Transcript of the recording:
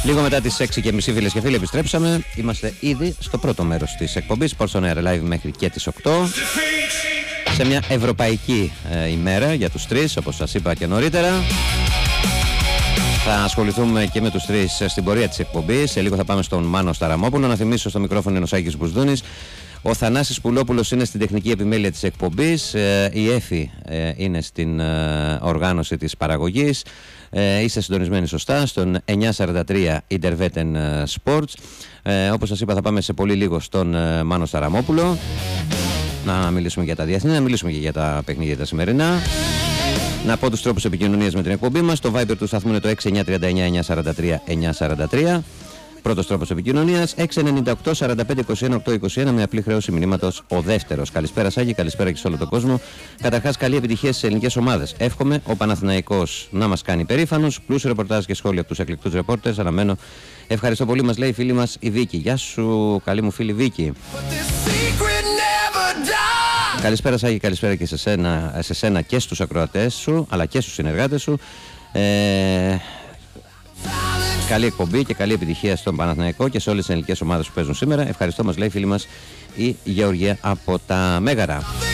Λίγο μετά τις 6:30, φίλες και φίλοι, επιστρέψαμε. Είμαστε ήδη στο πρώτο μέρος της εκπομπής Sports on Air Live μέχρι και τις 8. Σε μια ευρωπαϊκή ημέρα για τους τρεις, όπως σας είπα και νωρίτερα. Θα ασχοληθούμε και με τους τρεις στην πορεία της εκπομπής. Σε λίγο θα πάμε στον Μάνο Σταραμόπουλο. Να θυμίσω στο μικρόφωνο είναι ο Σάκης Μπουσδούνης. Ο Θανάσης Πουλόπουλος είναι στην τεχνική επιμέλεια της εκπομπής. Η Έφη είναι στην οργάνωση της παραγωγής. Είστε συντονισμένοι σωστά στον 943 Interveten Sports. Όπως σας είπα, θα πάμε σε πολύ λίγο στον Μάνο Σταραμόπουλο. Να μιλήσουμε για τα διεθνή, να μιλήσουμε και για τα παιχνίδια τα σημερινά. Να πω τους τρόπους επικοινωνίας με την εκπομπή μας. Το Viber του σταθμού είναι το 6939 943 943. Πρώτος τρόπος επικοινωνίας 698 45 21 821 με απλή χρέωση μηνύματος ο δεύτερος. Καλησπέρα Σάκη, καλησπέρα και σε όλο τον κόσμο. Καταρχάς, καλή επιτυχία στις ελληνικές ομάδες. Εύχομαι ο Παναθηναϊκός να μας κάνει περήφανους. Πλούσιο ρεπορτάζ και σχόλια από τους εκλεκτούς ρεπόρτερς. Αναμένω. Ευχαριστώ πολύ, μας λέει η φίλη μας η Βίκη. Γεια σου, καλή μου φίλη Βίκη. Καλησπέρα Σάκη, καλησπέρα και σε σένα και στους ακροατές σου, αλλά και στους συνεργάτες σου. Καλή εκπομπή και καλή επιτυχία στον Παναθηναϊκό και σε όλες τις ελληνικές ομάδες που παίζουν σήμερα. Ευχαριστώ, μας λέει η φίλη μας η Γεωργία από τα Μέγαρα.